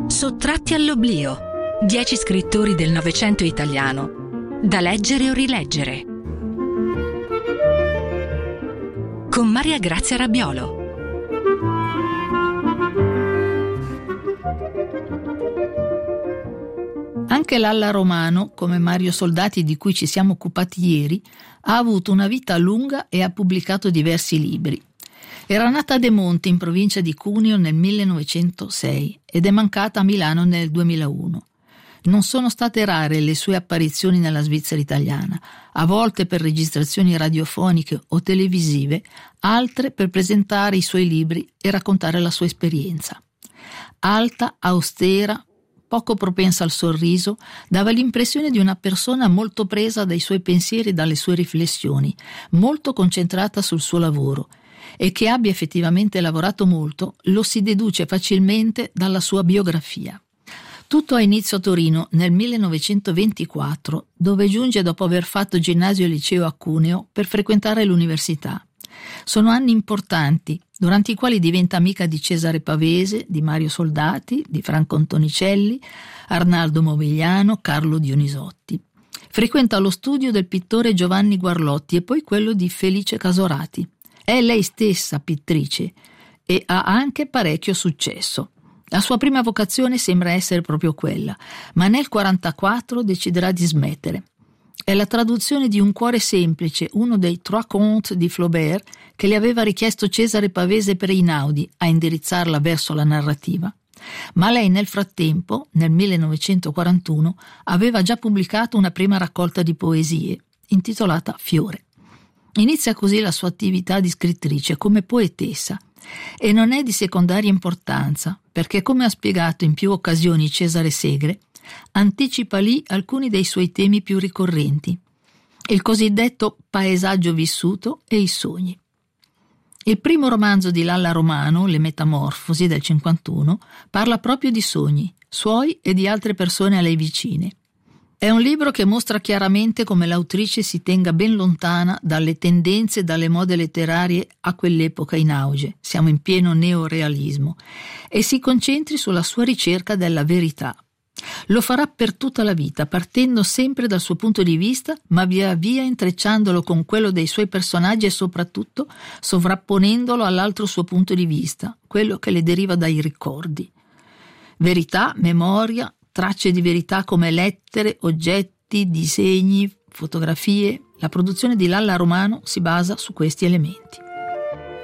Sottratti all'oblio. 10 scrittori del Novecento italiano, da leggere o rileggere. Con Maria Grazia Rabbiolo. Anche Lalla Romano, come Mario Soldati di cui ci siamo occupati ieri, ha avuto una vita lunga e ha pubblicato diversi libri. Era nata a De Monte, in provincia di Cuneo, nel 1906 ed è mancata a Milano nel 2001. Non sono state rare le sue apparizioni nella Svizzera italiana, a volte per registrazioni radiofoniche o televisive, altre per presentare i suoi libri e raccontare la sua esperienza. Alta, austera, poco propensa al sorriso, dava l'impressione di una persona molto presa dai suoi pensieri e dalle sue riflessioni, molto concentrata sul suo lavoro, e che abbia effettivamente lavorato molto lo si deduce facilmente dalla sua biografia. Tutto ha inizio a Torino nel 1924, dove giunge dopo aver fatto ginnasio e liceo a Cuneo per frequentare l'università. Sono anni importanti, durante i quali diventa amica di Cesare Pavese, di Mario Soldati, di Franco Antonicelli, Arnaldo Movigliano, Carlo Dionisotti. Frequenta lo studio del pittore Giovanni Guarlotti e poi quello di Felice Casorati. È lei stessa pittrice e ha anche parecchio successo. La sua prima vocazione sembra essere proprio quella, ma nel 1944 deciderà di smettere. È la traduzione di Un cuore semplice, uno dei Trois Contes di Flaubert, che le aveva richiesto Cesare Pavese per Einaudi a indirizzarla verso la narrativa. Ma lei nel frattempo, nel 1941, aveva già pubblicato una prima raccolta di poesie, intitolata Fiore. Inizia così la sua attività di scrittrice come poetessa e non è di secondaria importanza perché, come ha spiegato in più occasioni Cesare Segre, anticipa lì alcuni dei suoi temi più ricorrenti, il cosiddetto paesaggio vissuto e i sogni. Il primo romanzo di Lalla Romano, Le Metamorfosi del 1951, parla proprio di sogni, suoi e di altre persone a lei vicine. È un libro che mostra chiaramente come l'autrice si tenga ben lontana dalle tendenze e dalle mode letterarie a quell'epoca in auge, siamo in pieno neorealismo, e si concentri sulla sua ricerca della verità. Lo farà per tutta la vita, partendo sempre dal suo punto di vista, ma via via intrecciandolo con quello dei suoi personaggi e soprattutto sovrapponendolo all'altro suo punto di vista, quello che le deriva dai ricordi. Verità, memoria, tracce di verità come lettere, oggetti, disegni, fotografie. La produzione di Lalla Romano si basa su questi elementi.